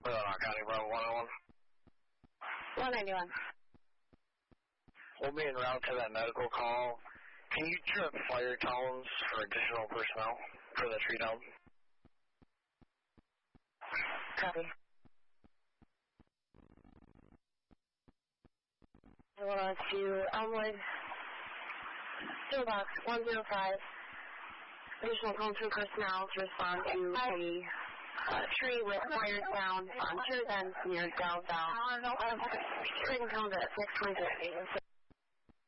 Roanoke County, Bravo 101. 191. We'll be en route to that medical call. Can you trip fire tones for additional personnel for the tree down? Copy. I will on to Elmwood, PO Box 105. Additional calls from personnel to respond to a tree with fire down on two ends near Dalval. Treating cones at 6:26.